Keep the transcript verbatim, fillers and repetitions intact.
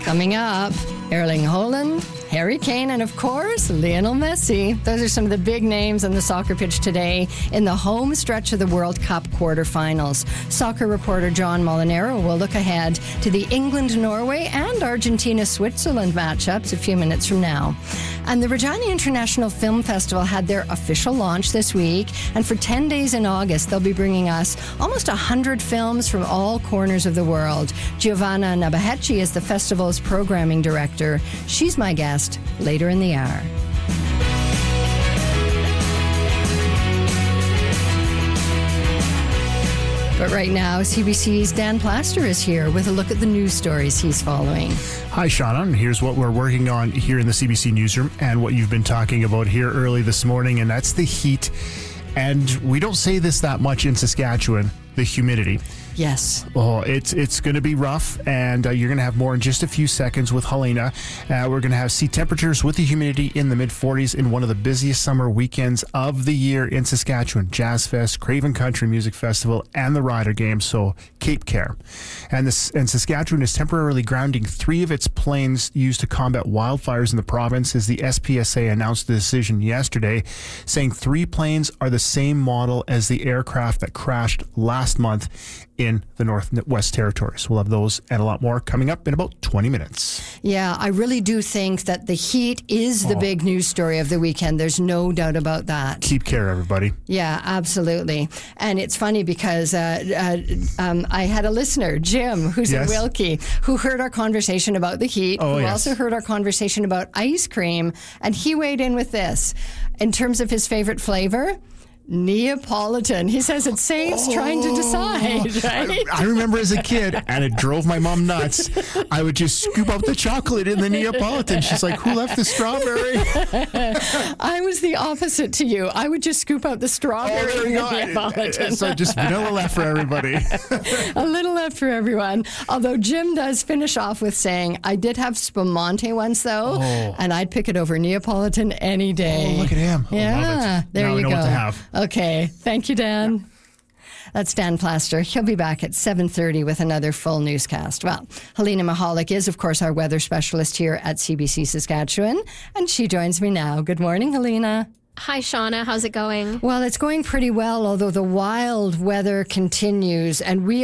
Coming up, Erling Haaland, Harry Kane, and of course, Lionel Messi. Those are some of the big names on the soccer pitch today in the home stretch of the World Cup quarterfinals. Soccer reporter John Molinaro will look ahead to the England-Norway and Argentina-Switzerland matchups a few minutes from now. And the Regina International Film Festival had their official launch this week, and for ten days in August, they'll be bringing us almost one hundred films from all corners of the world. Giovanna Nabahechi is the festival's programming director. She's my guest later in the hour. But right now, C B C's Dan Plaster is here with a look at the news stories he's following. Hi, Shauna. And here's what we're working on here in the C B C newsroom and what you've been talking about here early this morning, and that's the heat. And we don't say this that much in Saskatchewan, the humidity. Yes. Oh, it's it's going to be rough, and uh, you're going to have more in just a few seconds with Helena. Uh, we're going to have sea temperatures with the humidity in the mid forties in one of the busiest summer weekends of the year in Saskatchewan. Jazz Fest, Craven Country Music Festival, and the Rider Games, so Cape Care. And, this, and Saskatchewan is temporarily grounding three of its planes used to combat wildfires in the province as the S P S A announced the decision yesterday, saying three planes are the same model as the aircraft that crashed last month in the Northwest Territories. We'll have those and a lot more coming up in about twenty minutes. Yeah, I really do think that the heat is the oh. big news story of the weekend. There's no doubt about that. Keep care, everybody. Yeah, absolutely. And it's funny because uh, uh, um, I had a listener, Jim, who's yes. in Wilkie, who heard our conversation about the heat, oh, who yes. also heard our conversation about ice cream, and he weighed in with this. In terms of his favorite flavor, Neapolitan. He says it saves oh, trying to decide, right? I, I remember as a kid, and it drove my mom nuts, I would just scoop up the chocolate in the Neapolitan. She's like, who left the strawberry? I was the opposite to you. I would just scoop out the strawberry oh, in the Neapolitan. So just vanilla left for everybody. A little left for everyone. Although Jim does finish off with saying, I did have Spumante once, though, oh. and I'd pick it over Neapolitan any day. Oh, look at him. Yeah, love it. there now you we know go. What to have. Okay. Thank you, Dan. Yeah. That's Dan Plaster. He'll be back at seven thirty with another full newscast. Well, Helena Mahalik is, of course, our weather specialist here at C B C Saskatchewan, and she joins me now. Good morning, Helena. Hi, Shauna. How's it going? Well, it's going pretty well, although the wild weather continues, and we